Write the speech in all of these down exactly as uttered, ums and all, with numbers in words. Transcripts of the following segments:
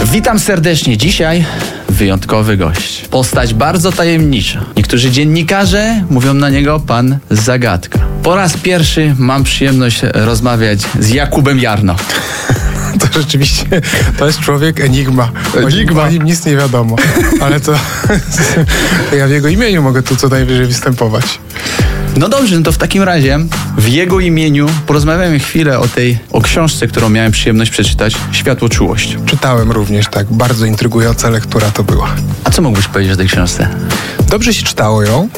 Witam serdecznie. Dzisiaj wyjątkowy gość. Postać bardzo tajemnicza. Niektórzy dziennikarze mówią na niego pan Zagadka. Po raz pierwszy mam przyjemność rozmawiać z Jakubem Jarno. To rzeczywiście, to jest człowiek enigma. Enigma. O nim nic nie wiadomo. Ale to ja w jego imieniu mogę tu co najwyżej występować. No dobrze, no to w takim razie w jego imieniu porozmawiamy chwilę o tej, o książce, którą miałem przyjemność przeczytać, Światłoczułość. Czytałem również, tak, bardzo intrygująca lektura to była. A co mógłbyś powiedzieć o tej książce? Dobrze się czytało ją.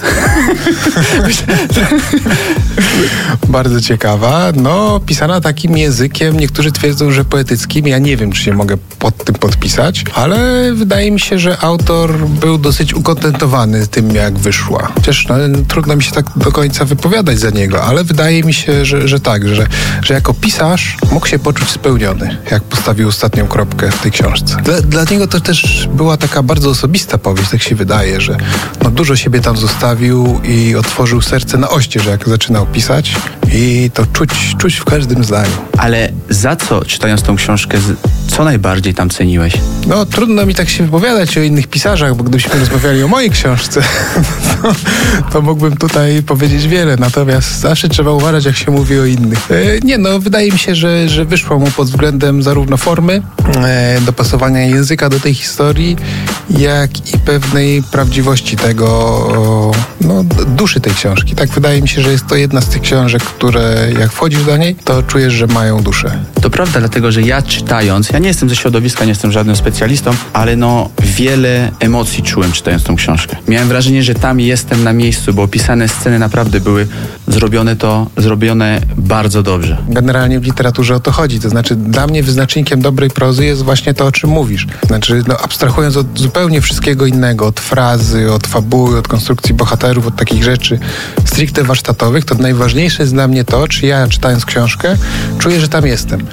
Bardzo ciekawa. No, pisana takim językiem, niektórzy twierdzą, że poetyckim. Ja nie wiem, czy się mogę pod tym podpisać, ale wydaje mi się, że autor był dosyć ukontentowany tym, jak wyszła. Chociaż no, trudno mi się tak do końca wypowiadać za niego, ale wydaje mi się, że, że tak, że, że jako pisarz mógł się poczuć spełniony, jak postawił ostatnią kropkę w tej książce. Dla, dla niego to też była taka bardzo osobista powieść, tak się wydaje, że no, dużo siebie tam zostawił i otworzył serce na oścież, jak zaczynał pisać, i to czuć, czuć w każdym zdaniu. Ale za co, czytając tą książkę, co najbardziej tam ceniłeś? No, trudno mi tak się wypowiadać o innych pisarzach, bo gdybyśmy rozmawiali o mojej książce, to, to mógłbym tutaj powiedzieć wiele, natomiast zawsze trzeba uważać, jak się mówi o innych. E, nie, no, wydaje mi się, że, że wyszło mu pod względem zarówno formy, e, dopasowania języka do tej historii, jak i pewnej prawdziwości tego, o, no, duszy tej książki. Tak, wydaje mi się, że jest to jedna z tych książek, które jak wchodzisz do niej, to czujesz, że mają duszę. To prawda, dlatego że ja czytając, ja nie jestem ze środowiska, nie jestem żadnym specjalistą, ale no wiele emocji czułem czytając tą książkę. Miałem wrażenie, że tam jestem na miejscu, bo opisane sceny naprawdę były zrobione to, zrobione bardzo dobrze. Generalnie w literaturze o to chodzi, to znaczy dla mnie wyznacznikiem dobrej prozy jest właśnie to, o czym mówisz. Znaczy, no abstrahując od zupełnie wszystkiego innego, od frazy, od fabuły, od konstrukcji bohaterów, od takich rzeczy stricte warsztatowych, to najważniejsze jest dla mnie to, czy ja czytając książkę czuję, że tam jestem.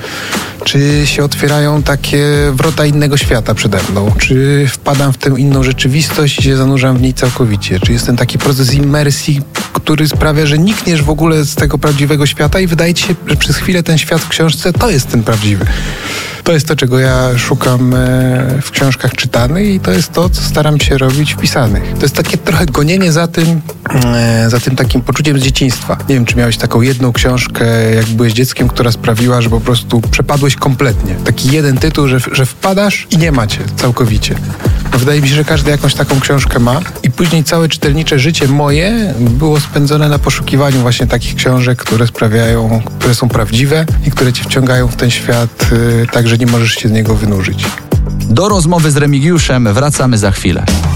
Czy się otwierają takie wrota innego świata przede mną? Czy wpadam w tę inną rzeczywistość i się zanurzam w niej całkowicie? Czy jest ten taki proces immersji, który sprawia, że nikniesz w ogóle z tego prawdziwego świata i wydaje ci się, że przez chwilę ten świat w książce to jest ten prawdziwy. To jest to, czego ja szukam w książkach czytanych i to jest to, co staram się robić w pisanych. To jest takie trochę gonienie za tym, za tym takim poczuciem z dzieciństwa. Nie wiem, czy miałeś taką jedną książkę, jak byłeś dzieckiem, która sprawiła, że po prostu przepadłeś kompletnie. Taki jeden tytuł, że, że wpadasz i nie macie całkowicie. No, wydaje mi się, że każdy jakąś taką książkę ma i później całe czytelnicze życie moje było spędzone na poszukiwaniu właśnie takich książek, które sprawiają, które są prawdziwe i które cię wciągają w ten świat yy, tak, że nie możesz się z niego wynurzyć. Do rozmowy z Remigiuszem wracamy za chwilę.